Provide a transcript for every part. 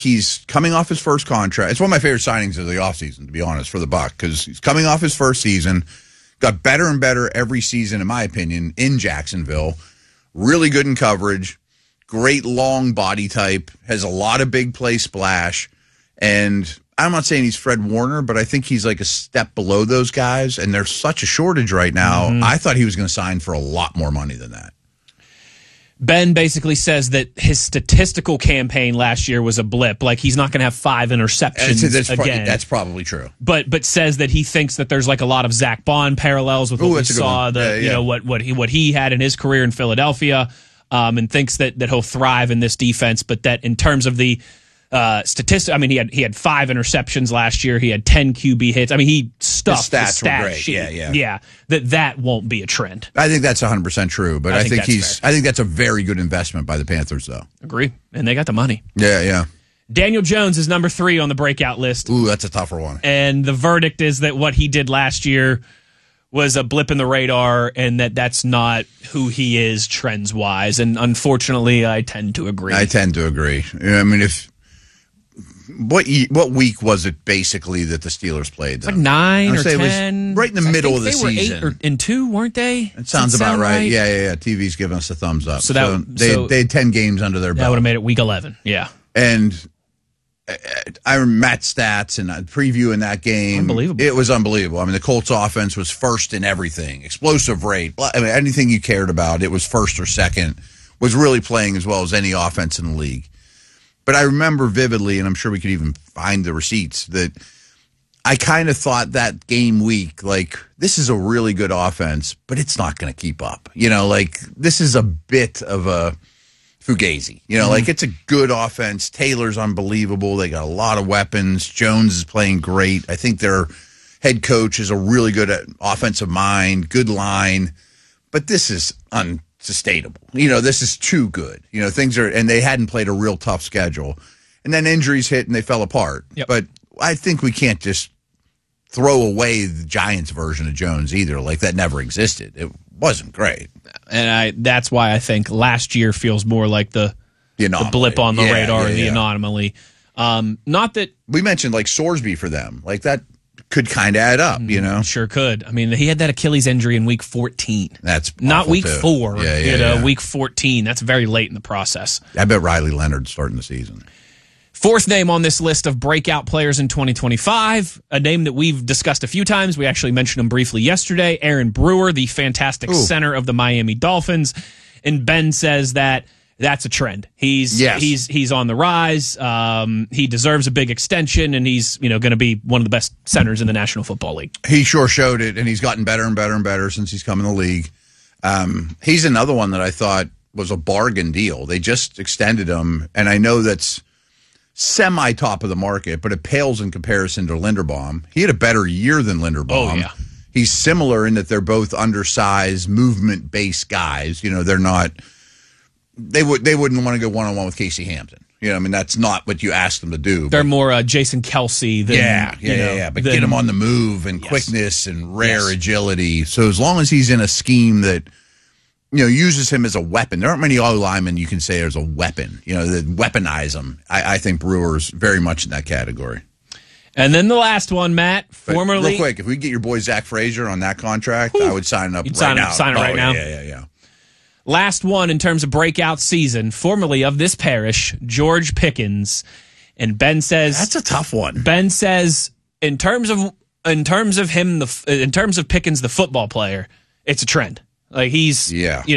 He's coming off his first contract. It's one of my favorite signings of the offseason, to be honest, for the Buck, because he's coming off his first season, got better and better every season, in my opinion, in Jacksonville. Really good in coverage, great long body type, has a lot of big play splash, and I'm not saying he's Fred Warner, but I think he's like a step below those guys, and there's such a shortage right now. I thought he was going to sign for a lot more money than that. Ben basically says that his statistical campaign last year was a blip. Like, he's not going to have 5 interceptions again. That's probably true. But says that he thinks that there's like a lot of Zach Bond parallels with what we saw, what he had in his career in Philadelphia, and thinks that he'll thrive in this defense. But that in terms of the statistics, I mean, he had 5 interceptions last year. He had 10 QB hits. I mean, he stuffed the stat great. sheet. Yeah. That won't be a trend. I think that's 100% true, but I think that's a very good investment by the Panthers, though. Agree, and they got the money. Yeah. Daniel Jones is number 3 on the breakout list. Ooh, that's a tougher one. And the verdict is that what he did last year was a blip in the radar, and that's not who he is trends-wise. And unfortunately, I tend to agree. I mean, what week was it basically that the Steelers played? It's like 9 or 10. It was right in the middle of the season. They were 8-2, weren't they? It sounds about right. Yeah. TV's giving us a thumbs up. So they had 10 games under their belt. That would have made it week 11. Yeah. And I remember Matt's stats and previewing that game. Unbelievable. It was unbelievable. I mean, the Colts offense was first in everything. Explosive rate. I mean, anything you cared about, it was first or second. Was really playing as well as any offense in the league. But I remember vividly, and I'm sure we could even find the receipts, that I kind of thought that game week, like, this is a really good offense, but it's not going to keep up. Like, this is a bit of a fugazi. Like, it's a good offense. Taylor's unbelievable. They got a lot of weapons. Jones is playing great. I think their head coach is a really good offensive mind, good line. But this is unsustainable. This is too good. Things are, and they hadn't played a real tough schedule. And then injuries hit and they fell apart. Yep. But I think we can't just throw away the Giants version of Jones either. Like, that never existed. It wasn't great. And that's why I think last year feels more like the blip on the radar, the anomaly. Not that we mentioned like Sorsby for them. Like, that could kind of add up, Sure could. I mean, he had that Achilles injury in week 14. That's not week 4. Yeah. Week 14. That's very late in the process. I bet Riley Leonard's starting the season. 4th name on this list of breakout players in 2025, a name that we've discussed a few times. We actually mentioned him briefly yesterday. Aaron Brewer, the fantastic center of the Miami Dolphins. And Ben says that's a trend. He's on the rise. He deserves a big extension, and he's going to be one of the best centers in the National Football League. He sure showed it, and he's gotten better and better and better since he's come in the league. He's another one that I thought was a bargain deal. They just extended him, and I know that's semi-top of the market, but it pales in comparison to Linderbaum. He had a better year than Linderbaum. Oh, yeah. He's similar in that they're both undersized, movement-based guys. They're not... They wouldn't want to go one-on-one with Casey Hampton. I mean, that's not what you ask them to do. They're more Jason Kelsey than... Yeah. But get him on the move and quickness and rare agility. So as long as he's in a scheme that, uses him as a weapon. There aren't many O-linemen you can say there's a weapon, that weaponize him. I think Brewer's very much in that category. And then the last one, Matt, formerly... Real quick, if we get your boy Zach Frazier on that contract, I would sign up now. Sign it right now? Yeah. Last one in terms of breakout season, formerly of this parish, George Pickens. And Ben says... That's a tough one. Ben says, in terms of Pickens, the football player, it's a trend. Like, he's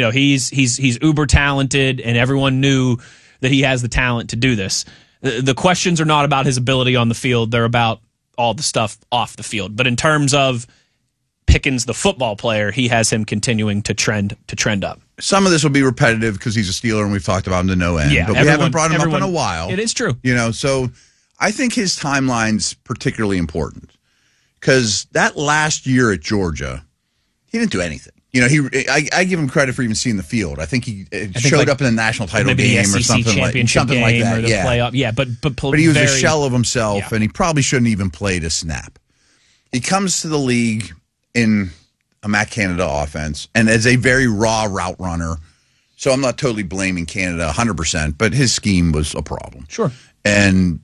uber talented, and everyone knew that he has the talent to do this. The questions are not about his ability on the field. They're about all the stuff off the field. But in terms of Pickens, the football player, he has him continuing to trend up. Some of this will be repetitive because he's a Steeler and we've talked about him to no end. Yeah, but we haven't brought him up in a while. It is true. So I think his timeline's particularly important because that last year at Georgia, he didn't do anything. I give him credit for even seeing the field. I think he showed up in the national title game or something like that. Or the playoff. Yeah, but he was a shell of himself, and he probably shouldn't even played a snap. He comes to the league in a Matt Canada offense and as a very raw route runner. So I'm not totally blaming Canada 100%, but his scheme was a problem. Sure. And